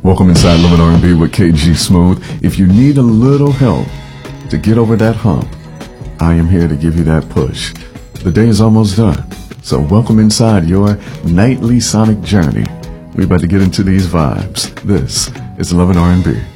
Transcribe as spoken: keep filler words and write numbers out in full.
Welcome inside Love and R and B with K G Smooth. If you need a little help to get over that hump, I am here to give you that push. The day is almost done, so welcome inside your nightly sonic journey. We're about to get into these vibes. This is Love and R and B.